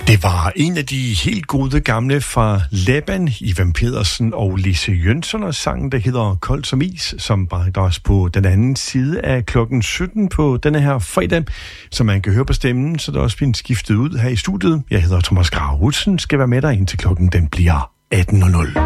Det var en af de helt gode gamle fra Laban, Ivan Pedersen og Lise Jønsson, og sangen, der hedder Kold som is, som bragte os på den anden side af klokken 17 på denne her fredag, som man kan høre på stemmen, så der også bliver skiftet ud her i studiet. Jeg hedder Thomas Grausen, skal være med dig indtil klokken den bliver 18:00.